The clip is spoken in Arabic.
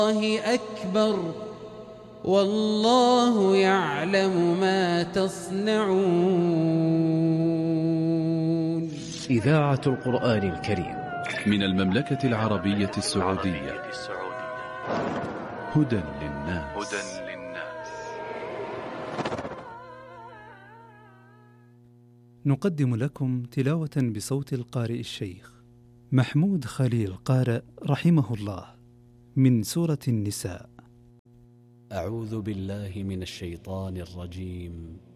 الله أكبر والله يعلم ما تصنعون. إذاعة القرآن الكريم من المملكة العربية السعودية. هدى للناس. نقدم لكم تلاوة بصوت القارئ الشيخ محمود خليل قارئ رحمه الله من سورة النساء. أعوذ بالله من الشيطان الرجيم.